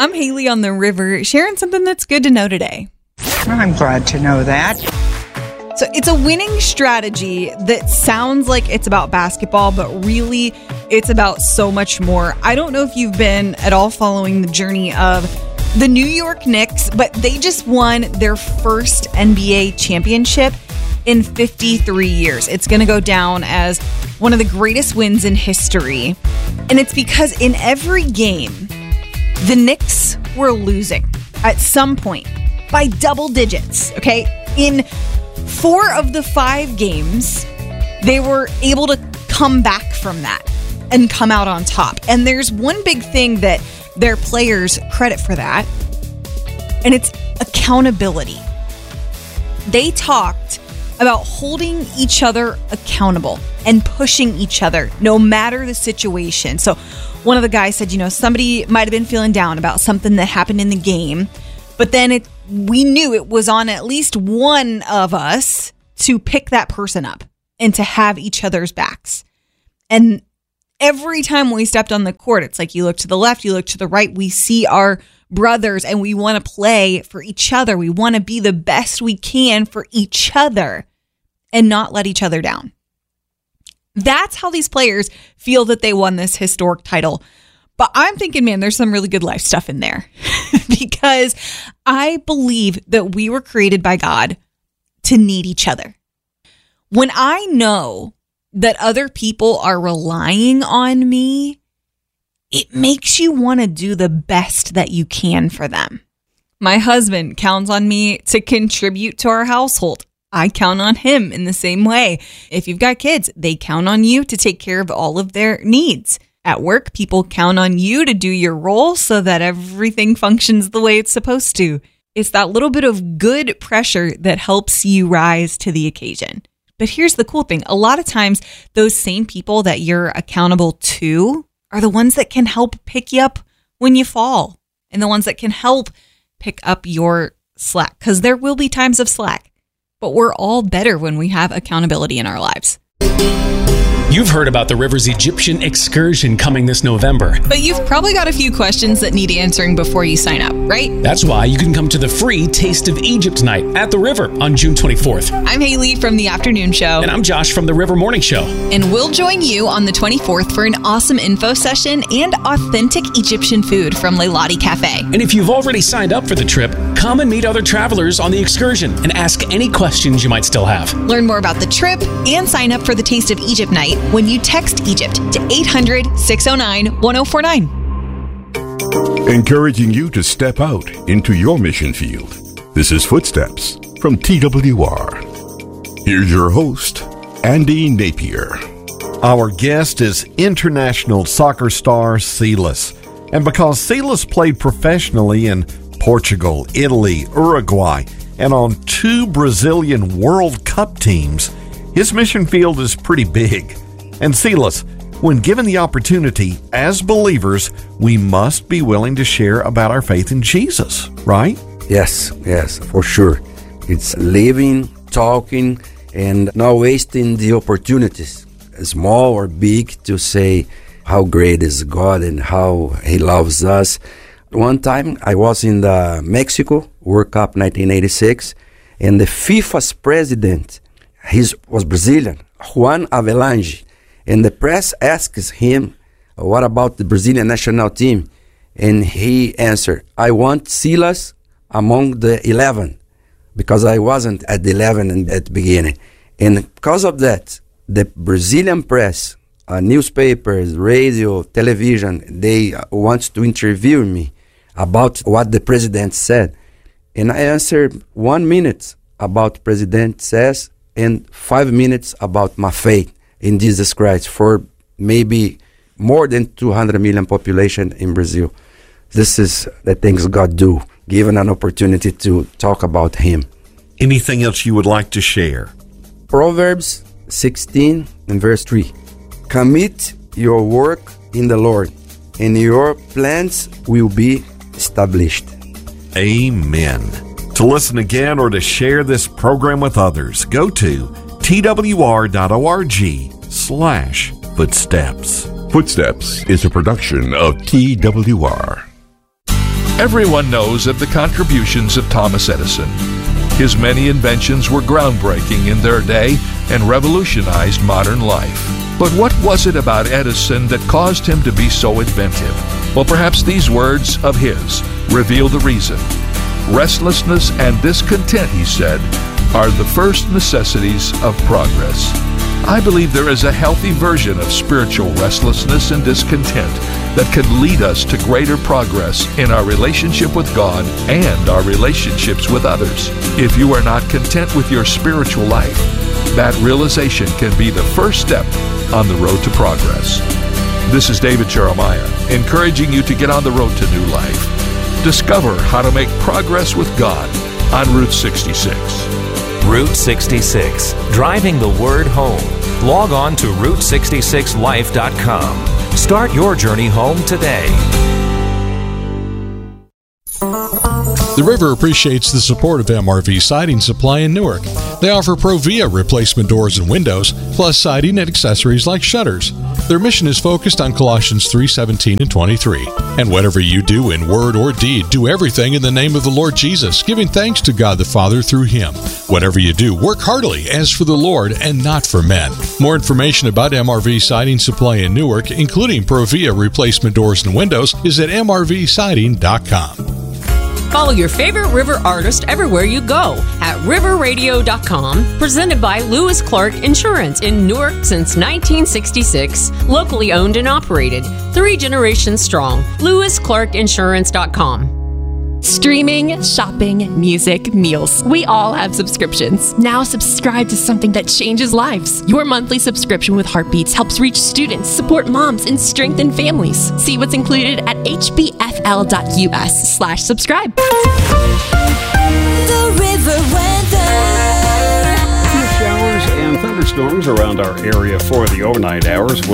I'm Haley on the River, sharing something that's good to know today. I'm glad to know that. So it's a winning strategy that sounds like it's about basketball, but really it's about so much more. I don't know if you've been at all following the journey of the New York Knicks, but they just won their first NBA championship in 53 years. It's going to go down as one of the greatest wins in history. And it's because in every game, the Knicks were losing at some point by double digits, okay? In 4 of the 5 games, they were able to come back from that and come out on top. And there's one big thing that their players credit for that, and it's accountability. They talked about holding each other accountable and pushing each other no matter the situation. So one of the guys said, somebody might have been feeling down about something that happened in the game, but then we knew it was on at least one of us to pick that person up and to have each other's backs. And every time we stepped on the court, it's like you look to the left, you look to the right, we see our brothers and we want to play for each other. We want to be the best we can for each other and not let each other down. That's how these players feel that they won this historic title. But I'm thinking, man, there's some really good life stuff in there because I believe that we were created by God to need each other. When I know that other people are relying on me, it makes you want to do the best that you can for them. My husband counts on me to contribute to our household. I count on him in the same way. If you've got kids, they count on you to take care of all of their needs. At work, people count on you to do your role so that everything functions the way it's supposed to. It's that little bit of good pressure that helps you rise to the occasion. But here's the cool thing. A lot of times, those same people that you're accountable to are the ones that can help pick you up when you fall and the ones that can help pick up your slack, because there will be times of slack, but we're all better when we have accountability in our lives. You've heard about the River's Egyptian excursion coming this November. But you've probably got a few questions that need answering before you sign up, right? That's why you can come to the free Taste of Egypt night at the River on June 24th. I'm Haley from The Afternoon Show. And I'm Josh from the River Morning Show. And we'll join you on the 24th for an awesome info session and authentic Egyptian food from Leilani Cafe. And if you've already signed up for the trip, come and meet other travelers on the excursion and ask any questions you might still have. Learn more about the trip and sign up for the Taste of Egypt night when you text Egypt to 800-609-1049. Encouraging you to step out into your mission field. This is Footsteps from TWR. Here's your host, Andy Napier. Our guest is international soccer star Silas. And because Silas played professionally in Portugal, Italy, Uruguay, and on 2 Brazilian World Cup teams, his mission field is pretty big. And Silas, when given the opportunity, as believers, we must be willing to share about our faith in Jesus, right? Yes, for sure. It's living, talking, and not wasting the opportunities, small or big, to say how great is God and how He loves us. One time I was in the Mexico World Cup 1986, and the FIFA's president, he was Brazilian, Juan Avelange. And the press asks him, what about the Brazilian national team? And he answered, I want Silas among the 11, because I wasn't at the 11 at the beginning. And because of that, the Brazilian press, newspapers, radio, television, they want to interview me about what the president said. And I answered 1 minute about the president says and 5 minutes about my faith in Jesus Christ for maybe more than 200 million population in Brazil. This is the things God do, given an opportunity to talk about Him. Anything else you would like to share? Proverbs 16 and verse 3. Commit your work in the Lord, and your plans will be established. Amen. To listen again or to share this program with others, go to twr.org/footsteps. Footsteps is a production of TWR. Everyone knows of the contributions of Thomas Edison. His many inventions were groundbreaking in their day and revolutionized modern life. But what was it about Edison that caused him to be so inventive? Well, perhaps these words of his reveal the reason. Restlessness and discontent, he said, are the first necessities of progress. I believe there is a healthy version of spiritual restlessness and discontent that can lead us to greater progress in our relationship with God and our relationships with others. If you are not content with your spiritual life, that realization can be the first step on the road to progress. This is David Jeremiah, encouraging you to get on the road to new life. Discover how to make progress with God on Route 66. Route 66, driving the word home. Log on to Route66Life.com. Start your journey home today. The River appreciates the support of MRV Siding Supply in Newark. They offer Provia replacement doors and windows, plus siding and accessories like shutters. Their mission is focused on Colossians 3:17 and 23. And whatever you do in word or deed, do everything in the name of the Lord Jesus, giving thanks to God the Father through Him. Whatever you do, work heartily as for the Lord and not for men. More information about MRV Siding Supply in Newark, including Provia replacement doors and windows, is at mrvsiding.com. Follow your favorite River artist everywhere you go at riverradio.com, presented by Lewis Clark Insurance in Newark since 1966, locally owned and operated, 3 generations strong. LewisClarkInsurance.com. Streaming, shopping, music, meals. We all have subscriptions. Now subscribe to something that changes lives. Your monthly subscription with Heartbeats helps reach students, support moms, and strengthen families. See what's included at hbfl.us/subscribe. The River Weather. Showers and thunderstorms around our area for the overnight hours.